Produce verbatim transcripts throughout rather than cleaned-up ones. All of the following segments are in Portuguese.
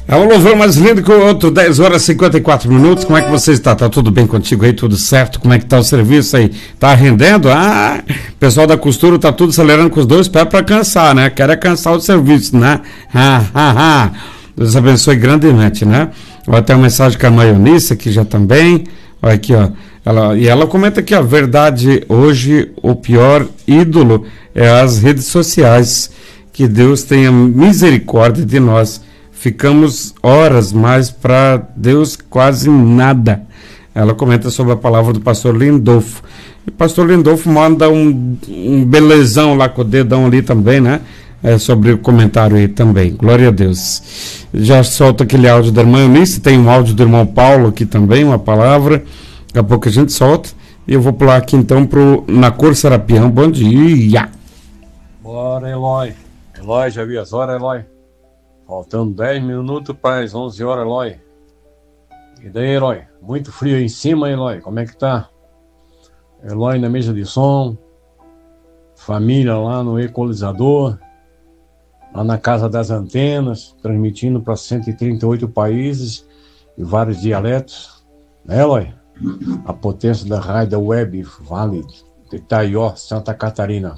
É um louvor mais lindo que o outro, dez horas e cinquenta e quatro minutos. Como é que você está? Tá tudo bem contigo aí? Tudo certo? Como é que tá o serviço aí? Tá rendendo? Ah, o pessoal da costura tá tudo acelerando com os dois pés para cansar, né? Quer é cansar o serviço, né? Ah, ah, ah. Deus abençoe grandemente, né? Olha, tem uma mensagem com a Maionissa aqui já também. Olha aqui, ó. Ela, e ela comenta que a verdade hoje, o pior ídolo é as redes sociais. Que Deus tenha misericórdia de nós. Ficamos horas, mas para Deus quase nada. Ela comenta sobre a palavra do pastor Lindolfo. E o pastor Lindolfo manda um, um belezão lá com o dedão ali também, né? É, sobre o comentário aí também. Glória a Deus. Já solta aquele áudio da irmã Eunice, tem um áudio do irmão Paulo aqui também, uma palavra. Daqui a pouco a gente solta. E eu vou pular aqui então pro Nacor Serapião. Bom dia. Bora, Eloy. Eloy, já vi as horas, Eloy? Faltando dez minutos para as onze horas, Eloy. E daí, Eloy? Muito frio aí em cima, Eloy. Como é que tá? Eloy na mesa de som. Família lá no equalizador. Lá na Casa das Antenas. Transmitindo para cento e trinta e oito países e vários dialetos. Né, Eloy? A potência da rádio web Vale de Itaió, Santa Catarina.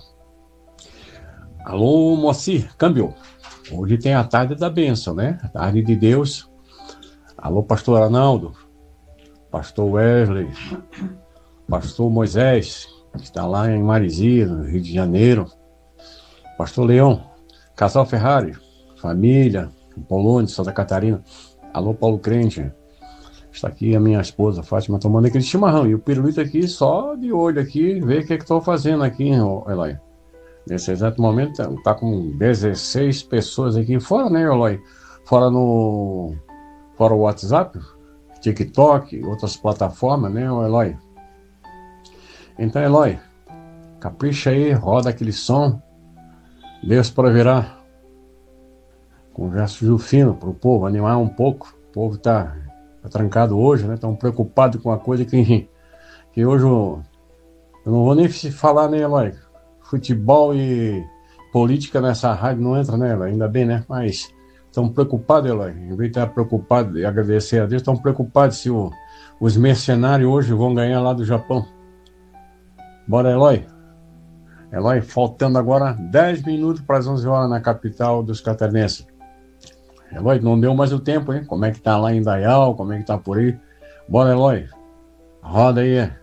Alô, Moacir, câmbio. Hoje tem a tarde da bênção, né? A tarde de Deus. Alô, pastor Arnaldo, pastor Wesley, pastor Moisés, que está lá em Marizia, no Rio de Janeiro. Pastor Leão, casal Ferrari, família, Polônia, Santa Catarina. Alô, Paulo Crente. Está aqui a minha esposa, Fátima, tomando aquele chimarrão. E o pirulito aqui, só de olho aqui, ver o que é que estou fazendo aqui, Eloy. Nesse exato momento tá com dezesseis pessoas aqui fora, né, Eloy? Fora no fora o WhatsApp, TikTok, outras plataformas, né, Eloy? Então, Eloy, capricha aí, roda aquele som. Deus proverá. Conversa fino pro povo, animar um pouco. O povo tá, tá trancado hoje, né? Tão preocupado com a coisa que, que hoje eu, eu não vou nem falar, né, Eloy? Futebol e política nessa rádio não entra nela, ainda bem, né? Mas estão preocupados, Eloy. Em vez de estar preocupado e agradecer a Deus, estão preocupados se o, os mercenários hoje vão ganhar lá do Japão. Bora, Eloy. Eloy, faltando agora dez minutos para as onze horas na capital dos catarinenses. Eloy, não deu mais o tempo, hein? Como é que tá lá em Dayal? Como é que tá por aí? Bora, Eloy. Roda aí.